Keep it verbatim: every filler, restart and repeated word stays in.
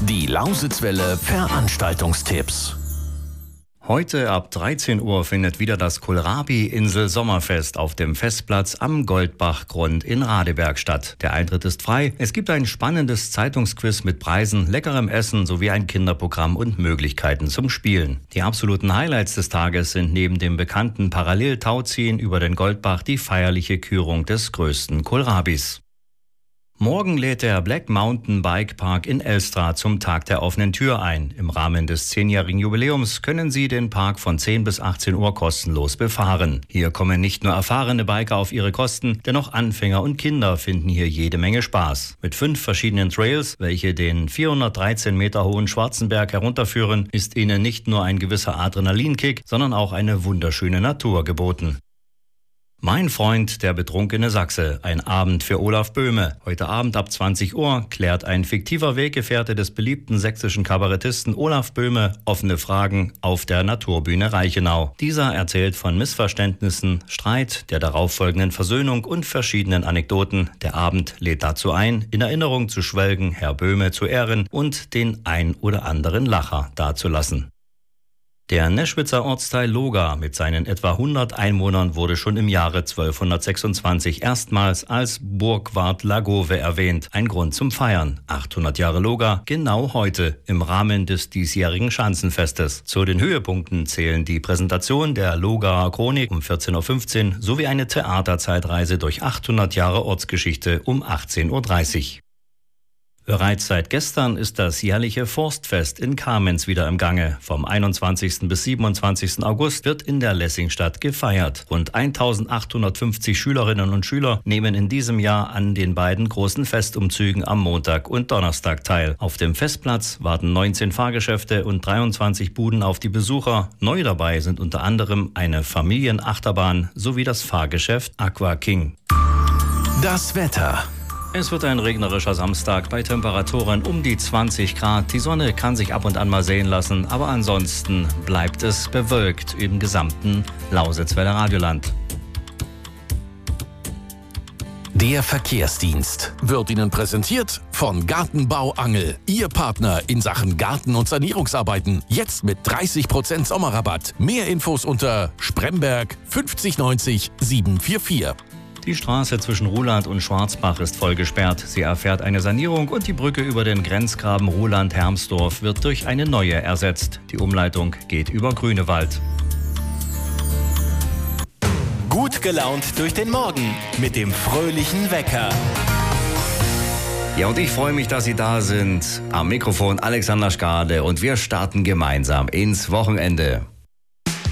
Die Lausitzwelle Veranstaltungstipps. Heute ab dreizehn Uhr findet wieder das Kohlrabi-Insel-Sommerfest auf dem Festplatz am Goldbachgrund in Radeberg statt. Der Eintritt ist frei. Es gibt ein spannendes Zeitungsquiz mit Preisen, leckerem Essen sowie ein Kinderprogramm und Möglichkeiten zum Spielen. Die absoluten Highlights des Tages sind neben dem bekannten Parallel-Tauziehen über den Goldbach die feierliche Kürung des größten Kohlrabis. Morgen lädt der Black Mountain Bike Park in Elstra zum Tag der offenen Tür ein. Im Rahmen des zehnjährigen Jubiläums können Sie den Park von zehn bis achtzehn Uhr kostenlos befahren. Hier kommen nicht nur erfahrene Biker auf ihre Kosten, denn auch Anfänger und Kinder finden hier jede Menge Spaß. Mit fünf verschiedenen Trails, welche den vierhundertdreizehn Meter hohen Schwarzenberg herunterführen, ist Ihnen nicht nur ein gewisser Adrenalinkick, sondern auch eine wunderschöne Natur geboten. Mein Freund, der betrunkene Sachse, ein Abend für Olaf Böhme. Heute Abend ab zwanzig Uhr klärt ein fiktiver Weggefährte des beliebten sächsischen Kabarettisten Olaf Böhme offene Fragen auf der Naturbühne Reichenau. Dieser erzählt von Missverständnissen, Streit, der darauffolgenden Versöhnung und verschiedenen Anekdoten. Der Abend lädt dazu ein, in Erinnerung zu schwelgen, Herr Böhme zu ehren und den ein oder anderen Lacher dazulassen. Der Neschwitzer Ortsteil Loga mit seinen etwa hundert Einwohnern wurde schon im Jahre zwölfhundertsechsundzwanzig erstmals als Burgwart Lagove erwähnt. Ein Grund zum Feiern. achthundert Jahre Loga, genau heute, im Rahmen des diesjährigen Schanzenfestes. Zu den Höhepunkten zählen die Präsentation der Logaer Chronik um vierzehn Uhr fünfzehn sowie eine Theaterzeitreise durch achthundert Jahre Ortsgeschichte um achtzehn Uhr dreißig. Bereits seit gestern ist das jährliche Forstfest in Kamenz wieder im Gange. Vom einundzwanzigsten bis siebenundzwanzigsten August wird in der Lessingstadt gefeiert. Rund eintausendachthundertfünfzig Schülerinnen und Schüler nehmen in diesem Jahr an den beiden großen Festumzügen am Montag und Donnerstag teil. Auf dem Festplatz warten neunzehn Fahrgeschäfte und dreiundzwanzig Buden auf die Besucher. Neu dabei sind unter anderem eine Familienachterbahn sowie das Fahrgeschäft Aqua King. Das Wetter. Es wird ein regnerischer Samstag bei Temperaturen um die zwanzig Grad. Die Sonne kann sich ab und an mal sehen lassen, aber ansonsten bleibt es bewölkt im gesamten Lausitzwelle Radioland. Der Verkehrsdienst wird Ihnen präsentiert von Gartenbau Angel. Ihr Partner in Sachen Garten- und Sanierungsarbeiten. Jetzt mit dreißig Prozent Sommerrabatt. Mehr Infos unter Spremberg fünfzig neunzig sieben vier vier. Die Straße zwischen Ruhland und Schwarzbach ist voll gesperrt. Sie erfährt eine Sanierung und die Brücke über den Grenzgraben Ruhland-Hermsdorf wird durch eine neue ersetzt. Die Umleitung geht über Grünewald. Gut gelaunt durch den Morgen mit dem fröhlichen Wecker. Ja, und ich freue mich, dass Sie da sind. Am Mikrofon Alexander Skade und wir starten gemeinsam ins Wochenende.